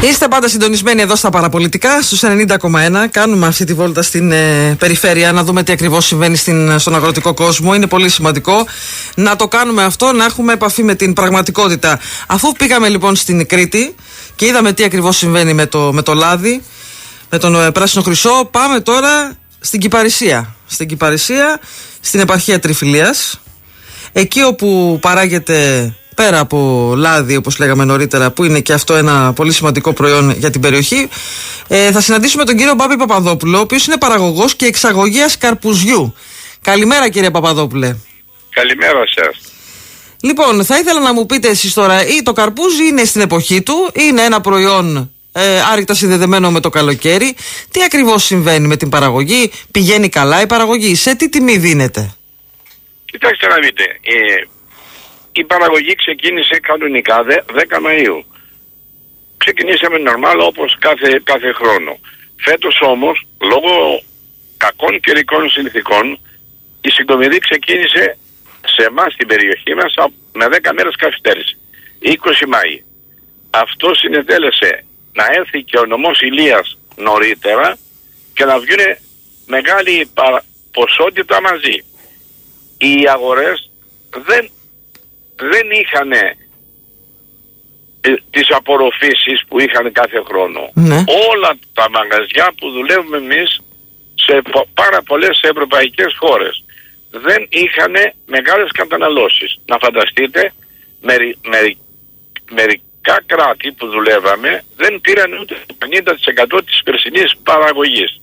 Είστε πάντα συντονισμένοι εδώ στα παραπολιτικά, στους 90,1. Κάνουμε αυτή τη βόλτα στην περιφέρεια να δούμε τι ακριβώς συμβαίνει στον αγροτικό κόσμο. Είναι πολύ σημαντικό να το κάνουμε αυτό, να έχουμε επαφή με την πραγματικότητα. Αφού πήγαμε λοιπόν στην Κρήτη και είδαμε τι ακριβώς συμβαίνει με το λάδι, με τον πράσινο χρυσό, πάμε τώρα στην Κυπαρισία. Στην Κυπαρισία, στην επαρχία Τριφυλίας, εκεί όπου παράγεται, πέρα από λάδι, όπως λέγαμε νωρίτερα, που είναι και αυτό ένα πολύ σημαντικό προϊόν για την περιοχή, θα συναντήσουμε τον κύριο Μπάμπη Παπαδόπουλο, ο οποίος είναι παραγωγός και εξαγωγέας καρπουζιού. Καλημέρα, κύριε Παπαδόπουλε. Καλημέρα σας. Λοιπόν, θα ήθελα να μου πείτε εσείς τώρα, το καρπούζι είναι στην εποχή του, είναι ένα προϊόν άρρηκτα συνδεδεμένο με το καλοκαίρι. Τι ακριβώς συμβαίνει με την παραγωγή, πηγαίνει καλά η παραγωγή, σε τι τιμή δίνεται? Κοιτάξτε να δείτε, η παραγωγή ξεκίνησε κανονικά 10 Μαΐου. Ξεκινήσαμε νορμάλ όπως κάθε χρόνο. Φέτος όμως, λόγω κακών καιρικών συνθηκών, η συγκομιδή ξεκίνησε σε εμάς στην περιοχή μας με 10 μέρες καθυστέρηση. 20 Μάη. Αυτό συνετέλεσε να έρθει και ο νομός Ηλίας νωρίτερα και να βγουν μεγάλη ποσότητα μαζί. Οι αγορές δεν είχαν τις απορροφήσεις που είχαν κάθε χρόνο. Ναι. Όλα τα μαγαζιά που δουλεύουμε εμείς σε πάρα πολλές ευρωπαϊκές χώρες δεν είχαν μεγάλες καταναλώσεις. Να φανταστείτε, μερικά κράτη που δουλεύαμε δεν πήραν ούτε το 50% της περσινής παραγωγής.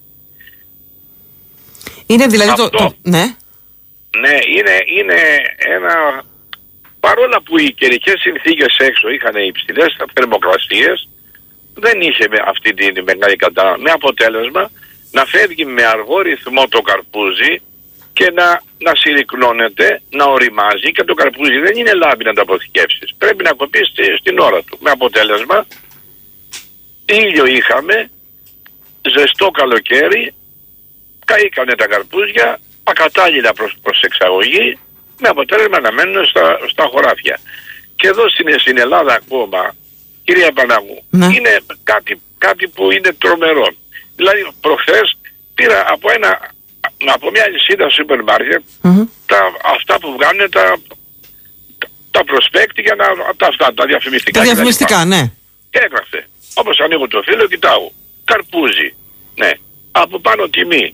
Είναι δηλαδή ναι. Ναι, είναι ένα... Παρόλα που οι καιρικές συνθήκες έξω είχαν υψηλές θερμοκρασίες, δεν είχε αυτή τη μεγάλη κατανάλωση. Με αποτέλεσμα να φεύγει με αργό ρυθμό το καρπούζι και να συρρυκνώνεται, να οριμάζει, και το καρπούζι δεν είναι λάμπη να το αποθηκεύσεις. Πρέπει να κοπεί στην ώρα του. Με αποτέλεσμα ήλιο είχαμε, ζεστό καλοκαίρι, καήκανε τα καρπούζια, ακατάλληλα προς εξαγωγή, με αποτέλεσμα να μένουν στα χωράφια. Και εδώ στην Ελλάδα ακόμα, κυρία Παναγού, ναι, είναι κάτι που είναι τρομερό. Δηλαδή προχθές πήρα από μια λυσίδα σούπερ μάρκετ αυτά που βγάνουν τα προσπέκτη για τα διαφημιστικά. Τα διαφημιστικά, ναι. Και έγραφε, όπως ανοίγω το φύλλο, κοιτάω, καρπούζι, ναι, από πάνω τιμή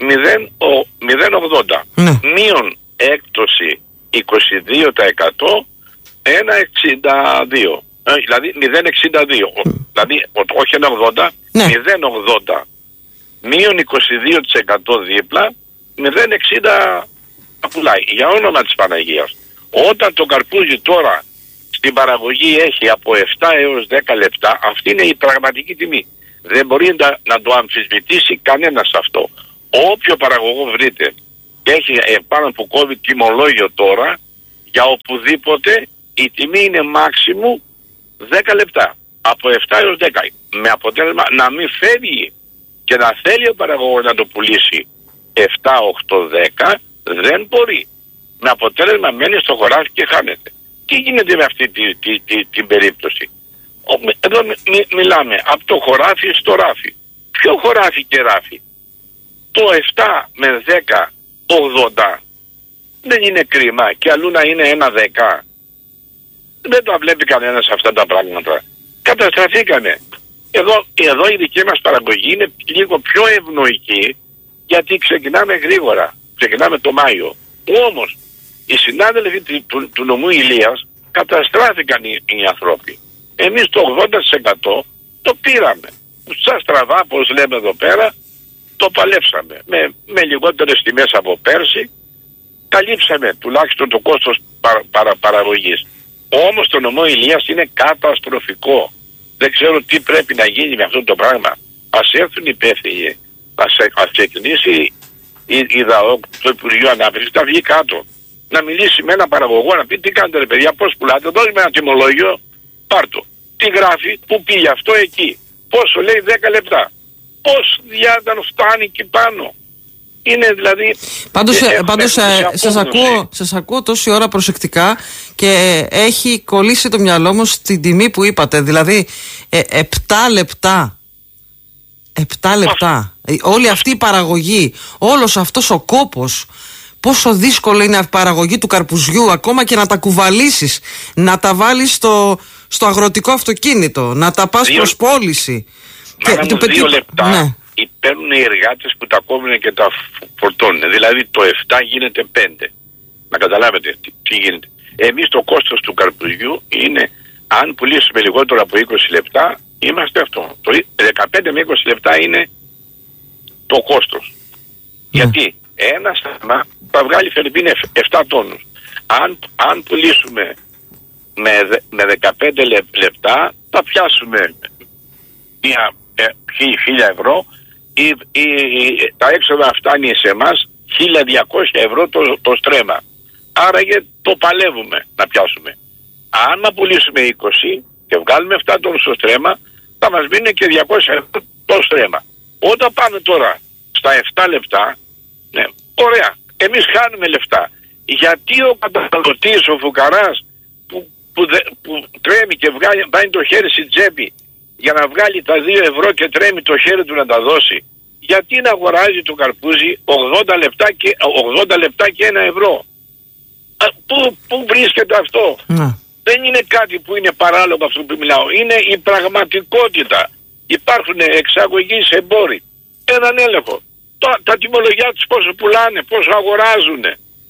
0,80, ναι, μείον έκπτωση 22%, 1,62. Δηλαδή 0,62. Δηλαδή όχι 1,80, ναι, 0,80 μείον 22% δίπλα, 0,60 πουλάει. Για όνομα της Παναγίας. Όταν το καρπούζι τώρα στην παραγωγή έχει από 7 έως 10 λεπτά, αυτή είναι η πραγματική τιμή. Δεν μπορεί να το αμφισβητήσει κανένας αυτό. Όποιο παραγωγό βρείτε και έχει επάνω που κόβει τιμολόγιο τώρα, για οπουδήποτε η τιμή είναι μάξιμου 10 λεπτά. Από 7 έως 10. Με αποτέλεσμα να μην φεύγει και να θέλει ο παραγωγός να το πουλήσει 7, 8, 10, δεν μπορεί. Με αποτέλεσμα μένει στο χωράφι και χάνεται. Τι γίνεται με αυτή την περίπτωση? Εδώ μιλάμε από το χωράφι στο ράφι. Ποιο χωράφι και ράφι? Το 7 με 10, 80 δεν είναι κρίμα, και αλλού να είναι 1,10. Δεν τα βλέπει κανένας αυτά τα πράγματα. Καταστραφήκανε. Εδώ η δική μας παραγωγή είναι λίγο πιο ευνοϊκή, γιατί ξεκινάμε γρήγορα. Ξεκινάμε το Μάιο. Όμως οι συνάδελφοι του νομού Ηλίας καταστράφηκαν οι ανθρώποι. Εμείς το 80% το πήραμε. Σαν στραβά, όπως λέμε εδώ πέρα, το παλέψαμε. Με λιγότερες τιμές από πέρσι, καλύψαμε τουλάχιστον το κόστος παραγωγής. Όμως το νομό Ηλίας είναι καταστροφικό. Δεν ξέρω τι πρέπει να γίνει με αυτό το πράγμα. Ας έρθουν οι υπεύθυνοι, ας ξεκινήσει η ΔΑΟΚ, το Υπουργείο Ανάπτυξης, να βγει κάτω. Να μιλήσει με έναν παραγωγό, να πει τι κάνετε ρε παιδιά, πώς πουλάτε, δώσε με ένα τιμολόγιο, πάρτο. Τι γράφει, πού πήγε αυτό εκεί. Πόσο λέει 10 λεπτά. Πώς διάταν φτάνει εκεί πάνω. Είναι δηλαδή... Πάντως σας ακούω τόση ώρα προσεκτικά και έχει κολλήσει το μυαλό μου στην τιμή που είπατε. Δηλαδή 7 λεπτά. 7 λεπτά. Όλη αυτή η παραγωγή, όλος αυτός ο κόπος, πόσο δύσκολο είναι η παραγωγή του καρπουζιού, ακόμα και να τα κουβαλήσεις, να τα βάλεις στο αγροτικό αυτοκίνητο, να τα πας προς πώληση. Μάνα μου 2 λεπτά. Ναι. Παίρνουν οι εργάτες που τα κόβουν και τα φορτώνουν. Δηλαδή το 7 γίνεται 5. Να καταλάβετε τι γίνεται. Εμείς το κόστος του καρπουζιού είναι, αν πουλήσουμε λιγότερο από 20 λεπτά, είμαστε αυτό. Το 15 με 20 λεπτά είναι το κόστος. Γιατί ένα σταθμά θα βγάλει φερρυπίν 7 τόνους. Αν πουλήσουμε με 15 λεπτά, θα πιάσουμε 1.000 ευρώ. Τα έξοδα φτάνει σε εμάς 1.200 ευρώ το στρέμμα. Άρα το παλεύουμε να πιάσουμε. Αν πουλήσουμε 20 και βγάλουμε 7 τόνους στο στρέμμα, θα μας μείνει και 200 ευρώ το στρέμμα. Όταν πάμε τώρα στα 7 λεπτά, ναι, ωραία, εμείς χάνουμε λεφτά. Γιατί ο καταναλωτής, ο φουκαράς που τρέμει και βάζει το χέρι στην τσέπη για να βγάλει τα 2 ευρώ και τρέμει το χέρι του να τα δώσει, γιατί να αγοράζει το καρπούζι 80 λεπτά και 1 ευρώ? Πού βρίσκεται αυτό? Δεν είναι κάτι που είναι παράλογο αυτό που μιλάω. Είναι η πραγματικότητα. Υπάρχουν εξαγωγείς εμπόροι. Έναν έλεγχο. Τα τιμολογιά τους πόσο πουλάνε, πόσο αγοράζουν.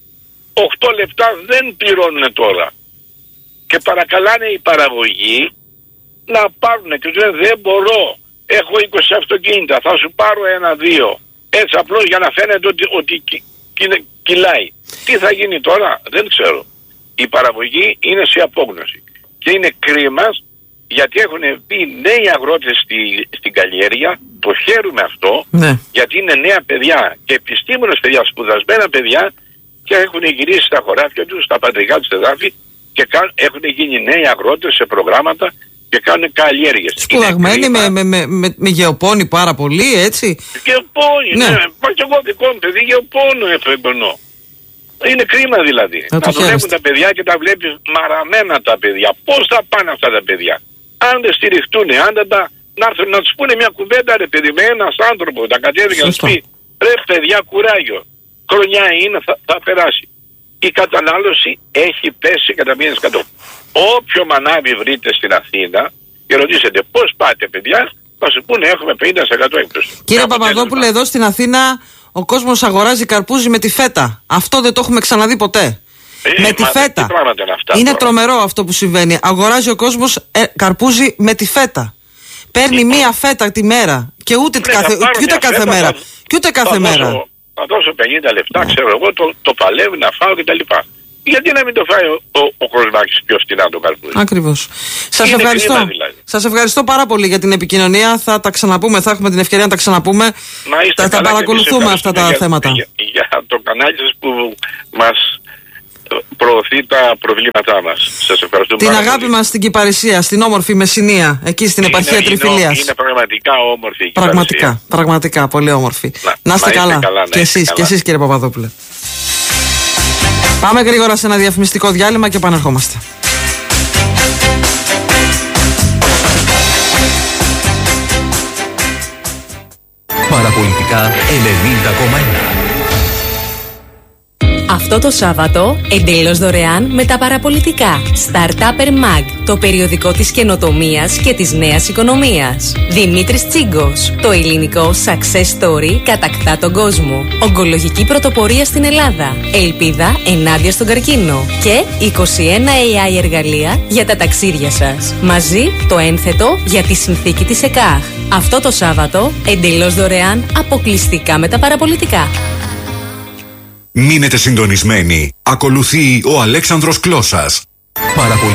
8 λεπτά δεν πληρώνουν τώρα. Και παρακαλάνε η παραγωγή να πάρουν και τους λένε δεν μπορώ. Έχω 20 αυτοκίνητα, θα σου πάρω 1-2. Έτσι απλώς για να φαίνεται ότι κυλάει. Τι θα γίνει τώρα, δεν ξέρω. Η παραγωγή είναι σε απόγνωση. Και είναι κρίμα γιατί έχουν μπει νέοι αγρότες στην καλλιέργεια. Το χαίρουμε αυτό, γιατί είναι νέα παιδιά και επιστήμονες παιδιά, σπουδασμένα παιδιά, και έχουν γυρίσει στα χωράφια τους, στα πατρικά τους εδάφη και έχουν γίνει νέοι αγρότες σε προγράμματα και κάνουν καλλιέργειες. Σπουδαγμένοι με γεωπόνη πάρα πολύ, έτσι. Γεωπόνη, ναι. Μα και εγώ δικό μου παιδί γεωπόνο επεγγονώ. Είναι κρίμα δηλαδή. Να δουλεύουν τα παιδιά και τα βλέπεις μαραμένα τα παιδιά. Πώς θα πάνε αυτά τα παιδιά? Αν δεν στηριχτούν, αν δεν να έρθουν να τους πούνε μια κουβέντα, ρε παιδί, με ένας άνθρωπο, τα κατέβηκε να τους πει, ρε παιδιά, κουράγιο. Χρονιά είναι, θα περάσει. Η κατανάλωση έχει πέσει κατά 1%. Όποιο μανάβι βρείτε στην Αθήνα και ρωτήσετε πώς πάτε παιδιά, θα σου πούνε έχουμε 50% έκπτωση. Κύριε Παπαδόπουλε, εδώ στην Αθήνα ο κόσμος αγοράζει καρπούζι με τη φέτα. Αυτό δεν το έχουμε ξαναδεί ποτέ. Με τη φέτα. Είναι τρομερό αυτό που συμβαίνει. Αγοράζει ο κόσμος καρπούζι με τη φέτα. Παίρνει μία φέτα τη μέρα. Και ούτε κάθε μέρα. Και ούτε κάθε μέρα. Θα δώσω 50 λεπτά, ξέρω εγώ, το παλεύει να φάω κτλ. Γιατί να μην το φάει ο Κοσμάκης πιο φτηνά το καρπούζι? Ακριβώς. Σας ευχαριστώ. Δηλαδή. Σας ευχαριστώ πάρα πολύ για την επικοινωνία. Θα τα ξαναπούμε, θα έχουμε την ευκαιρία να τα ξαναπούμε. Θα τα παρακολουθούμε αυτά τα θέματα. Για το κανάλι σας που μας προωθεί τα προβλήματά μας. Σας ευχαριστώ. Την αγάπη μας στην Κυπαρισία, στην όμορφη Μεσσηνία, εκεί στην επαρχία Τριφυλίας. Είναι πραγματικά όμορφη η Κυπαρισία. Πραγματικά, πολύ όμορφη. Να είστε καλά. Και εσείς κύριε Παπαδόπουλε. Πάμε γρήγορα σε ένα διαφημιστικό διάλειμμα και επανερχόμαστε. Παραπολιτικά 90,1. Αυτό το Σάββατο, εντελώς δωρεάν με τα παραπολιτικά. Startupper Mag, το περιοδικό της καινοτομίας και της νέας οικονομίας. Δημήτρης Τσίγκος, το ελληνικό success story κατακτά τον κόσμο. Ογκολογική πρωτοπορία στην Ελλάδα. Ελπίδα ενάντια στον καρκίνο. Και 21 AI εργαλεία για τα ταξίδια σας. Μαζί το ένθετο για τη συνθήκη της ΕΚΑΧ. Αυτό το Σάββατο, εντελώς δωρεάν, αποκλειστικά με τα παραπολιτικά. Μείνετε συντονισμένοι. Ακολουθεί ο Αλέξανδρος Κλώσας.